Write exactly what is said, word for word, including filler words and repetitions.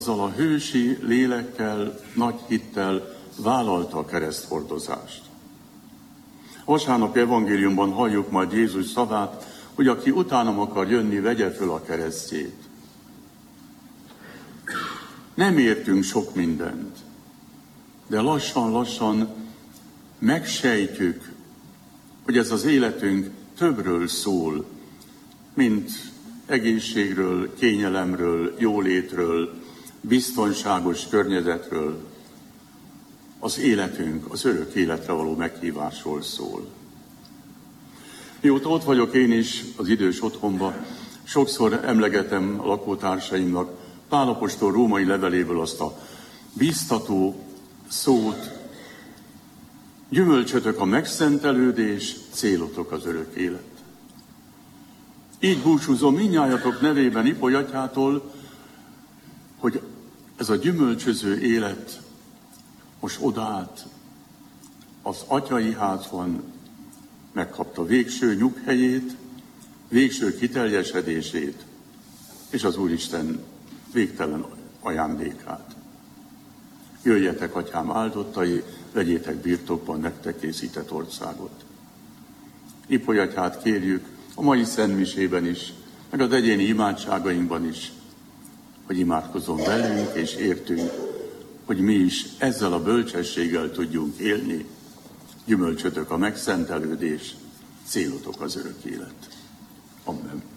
azzal a hősi lélekkel, nagy hittel vállalta a kereszthordozást. Vasárnapi evangéliumban halljuk majd Jézus szavát, hogy aki utánam akar jönni, vegye föl a keresztjét. Nem értünk sok mindent, de lassan-lassan megsejtjük, hogy ez az életünk többről szól, mint egészségről, kényelemről, jólétről, biztonságos környezetről. Az életünk, az örök életre való meghívásról szól. Mióta ott vagyok én is az idős otthonban, sokszor emlegetem a lakótársaimnak Pál apostol római leveléből azt a bíztató szót: gyümölcsötök a megszentelődés, célotok az örök élet. Így búcsúzom mindnyájatok nevében Ipoly atyától, hogy ez a gyümölcsöző élet most odaállt az atyai házban, megkapta végső nyughelyét, végső kiteljesedését, és az Úristen végtelen ajándékát. Jöjjetek, atyám áldottai, vegyétek birtokban nektek készített országot. Ipoly atyát kérjük a mai szentmisében is, meg az egyéni imádságainkban is, hogy imádkozzon velünk és értünk, hogy mi is ezzel a bölcsességgel tudjunk élni. Gyümölcsötök a megszentelődés, célotok az örök élet. Amen.